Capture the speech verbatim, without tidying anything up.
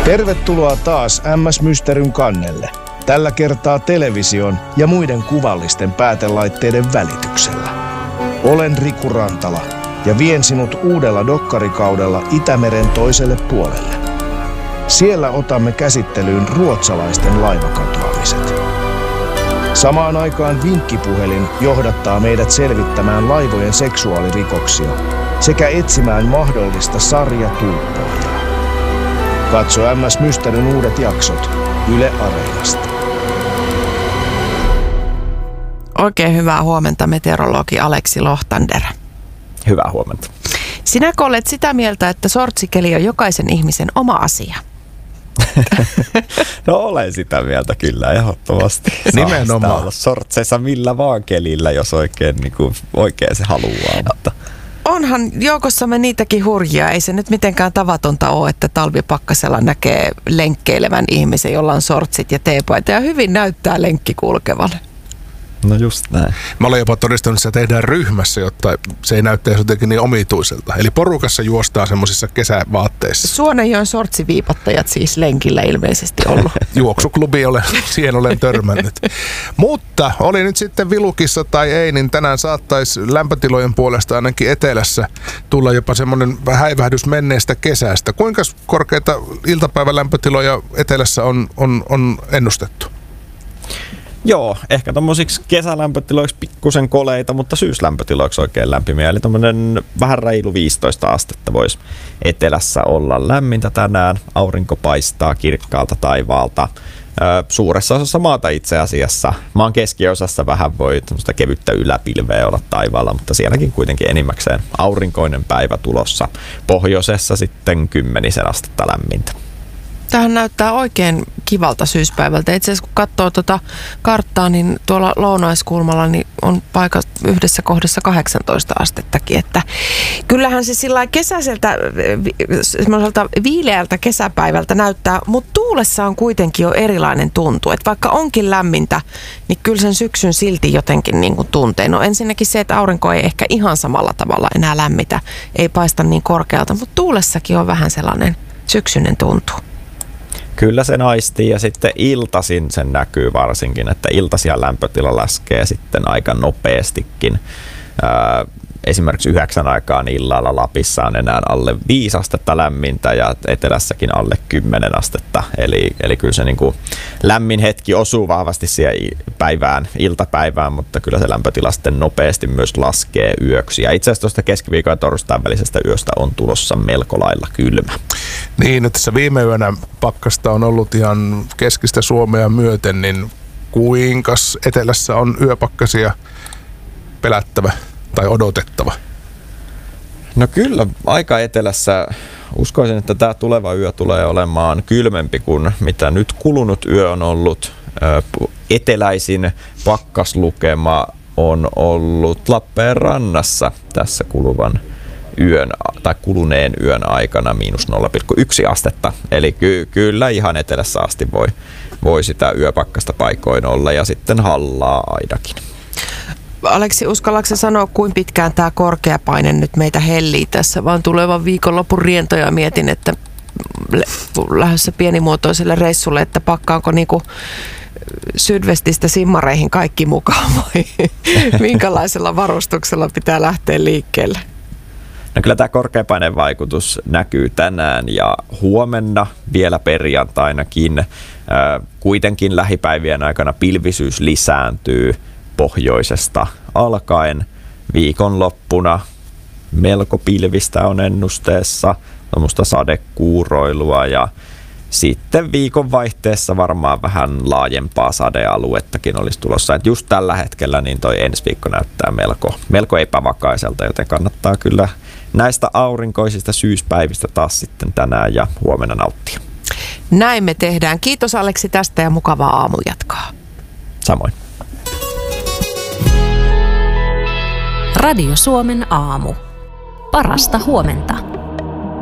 Tervetuloa taas M S Mysteryn kannelle. Tällä kertaa television ja muiden kuvallisten päätelaitteiden välityksellä. Olen Riku Rantala ja vien sinut uudella dokkarikaudella Itämeren toiselle puolelle. Siellä otamme käsittelyyn ruotsalaisten laivakatoamiset. Samaan aikaan vinkkipuhelin johdattaa meidät selvittämään laivojen seksuaalirikoksia sekä etsimään mahdollista sarjatulppoja. Katso M S Mysteryn uudet jaksot Yle Areenasta. Oikein hyvää huomenta, meteorologi Aleksi Lohtander. Hyvää huomenta. Sinäkö olet sitä mieltä, että sortsikeli on jokaisen ihmisen oma asia? No olen sitä mieltä kyllä ehdottomasti. Nimenomaan. Olla sortseissa millä vaan kelillä, jos oikein, niin kuin, oikein se haluaa. Mutta onhan joukossamme niitäkin hurjia. Ei se nyt mitenkään tavatonta ole, että talvipakkasella näkee lenkkeilevän ihmisen, jolla on sortsit ja teepaita. Ja hyvin näyttää lenkki kulkevan. No just näin. Mä olen jopa todistanut, että se tehdään ryhmässä, jotta se ei näyttäisi jotenkin niin omituiselta. Eli porukassa juostaan semmoisissa kesävaatteissa. Suonenjoen sortsiviipattajat siis lenkillä ilmeisesti ollut. Juoksuklubi olen, siihen olen törmännyt. Mutta oli nyt sitten vilukissa tai ei, niin tänään saattaisi lämpötilojen puolesta ainakin etelässä tulla jopa semmoinen häivähdys menneestä kesästä. Kuinka korkeita iltapäivän lämpötiloja etelässä on, on, on ennustettu? Joo, ehkä tommosiksi kesälämpötiloiksi pikkusen koleita, mutta syyslämpötiloiksi oikein lämpimiä. Eli tommonen vähän reilu viisitoista astetta voisi etelässä olla lämmintä tänään. Aurinko paistaa kirkkaalta taivaalta. Suuressa osassa maata itse asiassa. Maan keskiosassa vähän voi tämmöistä kevyttä yläpilveä olla taivaalla, mutta sielläkin kuitenkin enimmäkseen aurinkoinen päivä tulossa. Pohjoisessa sitten kymmenisen astetta lämmintä. Tämähän näyttää oikein kivalta syyspäivältä. Itse asiassa kun katsoo tuota karttaa, niin tuolla lounaiskulmalla niin on paikka yhdessä kohdassa kahdeksantoista astettakin. Että kyllähän se sillä kesäiseltä, semmoiselta viileältä kesäpäivältä näyttää, mutta tuulessa on kuitenkin jo erilainen tuntu. Että vaikka onkin lämmintä, niin kyllä sen syksyn silti jotenkin niin kuin tuntee. No ensinnäkin se, että aurinko ei ehkä ihan samalla tavalla enää lämmitä, ei paista niin korkealta, mutta tuulessakin on vähän sellainen syksyinen tuntu. Kyllä se aistii ja sitten iltaisin sen näkyy varsinkin, että iltaisia lämpötila laskee sitten aika nopeastikin. Ää, esimerkiksi yhdeksän aikaan illalla Lapissa on enää alle viisi astetta lämmintä ja etelässäkin alle kymmenen astetta. Eli, eli kyllä se niin kuin lämmin hetki osuu vahvasti siihen päivään, iltapäivään, mutta kyllä se lämpötila sitten nopeasti myös laskee yöksi. Ja itse asiassa tuosta keskiviikon ja torstain välisestä yöstä on tulossa melko lailla kylmä. Niin, että tässä viime yönä pakkasta on ollut ihan keskistä Suomea myöten, niin kuinkas etelässä on yöpakkasia pelättävä tai odotettava? No kyllä, aika etelässä uskoisin, että tämä tuleva yö tulee olemaan kylmempi kuin mitä nyt kulunut yö on ollut. Eteläisin pakkaslukema on ollut Lappeenrannassa tässä kuluvan yön tai kuluneen yön aikana miinus nolla pilkku yksi astetta. Eli ky- kyllä ihan etelässä asti voi, voi sitä yöpakkasta paikoin olla ja sitten hallaa aidakin. Aleksi, uskallatko sanoa, kuinka pitkään tämä korkeapaine nyt meitä hellii tässä, vaan tulevan viikonlopun rientoja mietin, että lähdössä pienimuotoiselle reissulle, että pakkaanko niinku Sydvestistä simmareihin kaikki mukaan vai minkälaisella varustuksella pitää lähteä liikkeelle? No kyllä tämä korkeapaineen vaikutus näkyy tänään ja huomenna vielä perjantainakin. Kuitenkin lähipäivien aikana pilvisyys lisääntyy pohjoisesta alkaen. Viikonloppuna melko pilvistä on ennusteessa, tuommoista sadekuuroilua ja sitten viikonvaihteessa varmaan vähän laajempaa sadealuettakin olisi tulossa. Et just tällä hetkellä niin toi ensi viikko näyttää melko, melko epävakaiselta, joten kannattaa kyllä näistä aurinkoisista syyspäivistä taas sitten tänään ja huomenna nauttia. Näin me tehdään. Kiitos Aleksi tästä ja mukavaa aamujatkaa. Samoin. Radio Suomen aamu. Parasta huomenta.